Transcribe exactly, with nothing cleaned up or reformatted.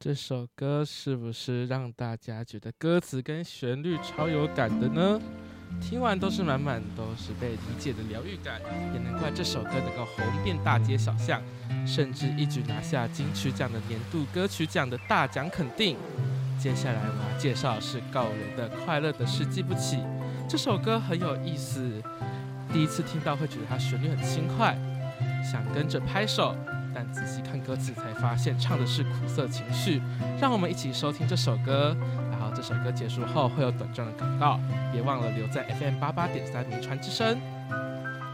这首歌是不是让大家觉得歌词跟旋律超有感的呢？听完都是满满都是被理解的疗愈感，也难怪这首歌能够红遍大街小巷，甚至一举拿下金曲奖的年度歌曲奖的大奖肯定。接下来我要介绍的是告人的快乐的事记不起。这首歌很有意思，第一次听到会觉得它旋律很轻快，想跟着拍手，但仔细看歌词才发现唱的是苦涩情绪。让我们一起收听这首歌，然后这首歌结束后会有短暂的广告，别忘了留在 F M 八八点三名传之声。